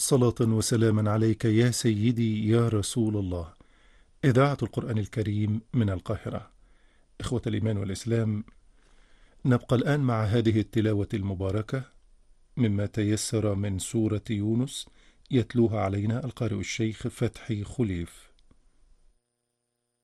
صلاة وسلاما عليك يا سيدي يا رسول الله. إذاعة القرآن الكريم من القاهرة. إخوة الإيمان والإسلام، نبقى الآن مع هذه التلاوة المباركة مما تيسر من سورة يونس، يتلوها علينا القارئ الشيخ فتحي خليف.